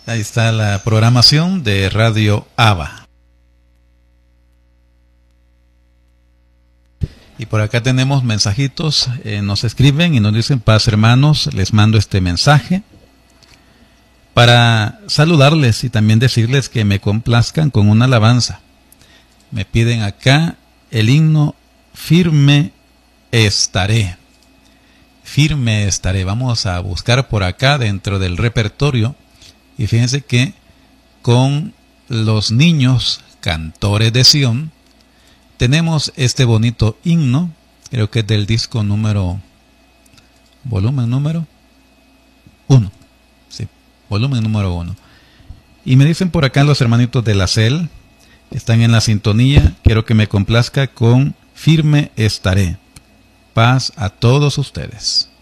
Ahí está la programación de Radio ABA. Y por acá tenemos mensajitos, nos escriben y nos dicen: paz hermanos, les mando este mensaje para saludarles y también decirles que me complazcan con una alabanza. Me piden acá el himno Firme Estaré. Firme Estaré. Vamos a buscar por acá dentro del repertorio. Y fíjense que con los niños cantores de Sion tenemos este bonito himno, creo que es del disco volumen número 1. Sí, volumen número 1. Y me dicen por acá los hermanitos de la CEL, que están en la sintonía, quiero que me complazca con Firme Estaré. Paz a todos ustedes.